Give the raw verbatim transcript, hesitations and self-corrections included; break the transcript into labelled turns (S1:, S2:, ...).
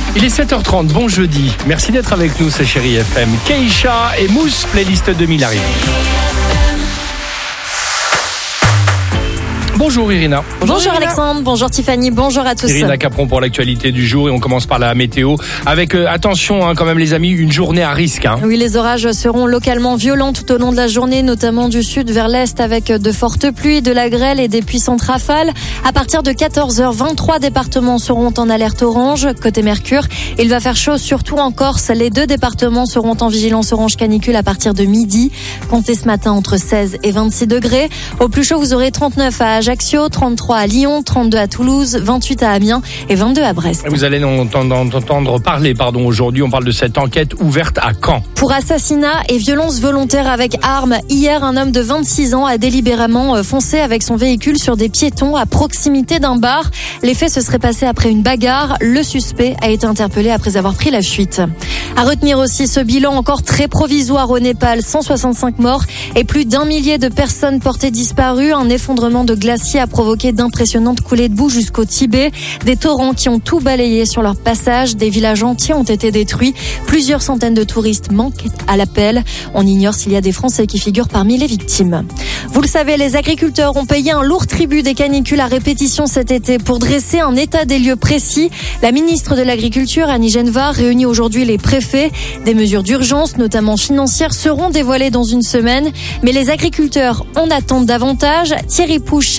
S1: Il est sept heures trente, bon jeudi. Merci d'être avec nous, c'est Chérie F M. Keisha et Mousse, playlist deux mille arrive. Bonjour Irina.
S2: Bonjour, bonjour Irina. Alexandre, bonjour Tiffany, bonjour à tous.
S1: Irina Capron pour l'actualité du jour et on commence par la météo avec, euh, attention hein, quand même les amis, une journée à risque. Hein.
S2: Oui, les orages seront localement violents tout au long de la journée, notamment du sud vers l'est avec de fortes pluies, de la grêle et des puissantes rafales. À partir de quatorze heures, vingt-trois départements seront en alerte orange. Côté Mercure, il va faire chaud surtout en Corse. Les deux départements seront en vigilance orange canicule à partir de midi. Comptez ce matin entre seize et vingt-six degrés. Au plus chaud, vous aurez trente-neuf à Ajaccio, trente-trois à Lyon, trente-deux à Toulouse, vingt-huit à Amiens et vingt-deux à Brest.
S1: Vous allez entendre, entendre parler, pardon, aujourd'hui, on parle de cette enquête ouverte à Caen.
S2: Pour assassinat et violence volontaire avec arme, hier, un homme de vingt-six ans a délibérément foncé avec son véhicule sur des piétons à proximité d'un bar. Les faits se seraient passés après une bagarre. Le suspect a été interpellé après avoir pris la fuite. À retenir aussi ce bilan encore très provisoire au Népal, cent soixante-cinq morts et plus d'un millier de personnes portées disparues. Un effondrement de glacier a provoqué d'impressionnantes coulées de boue jusqu'au Tibet. Des torrents qui ont tout balayé sur leur passage. Des villages entiers ont été détruits. Plusieurs centaines de touristes manquent à l'appel. On ignore s'il y a des Français qui figurent parmi les victimes. Vous le savez, les agriculteurs ont payé un lourd tribut des canicules à répétition cet été. Pour dresser un état des lieux précis, la ministre de l'Agriculture, Annie Genevard, réunit aujourd'hui les préfets. Des mesures d'urgence, notamment financières, seront dévoilées dans une semaine. Mais les agriculteurs en attendent davantage. Thierry Pouche,